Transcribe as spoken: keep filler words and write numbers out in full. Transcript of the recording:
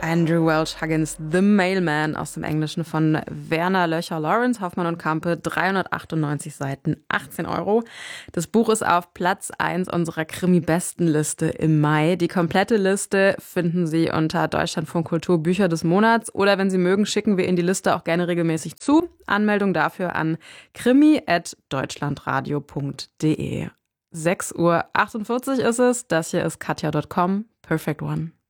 Andrew Welch Huggins, The Mailman aus dem Englischen von Werner Löcher Lawrence, Hoffmann und Campe, dreihundertachtundneunzig Seiten, achtzehn Euro. Das Buch ist auf Platz eins unserer Krimi-Bestenliste im Mai. Die komplette Liste finden Sie unter Deutschlandfunk Kultur Bücher des Monats oder wenn Sie mögen, schicken wir Ihnen die Liste auch gerne regelmäßig zu. Anmeldung dafür an krimi at deutschlandradio punkt de. sechs Uhr achtundvierzig ist es. Das hier ist katja Punkt com. Perfect One.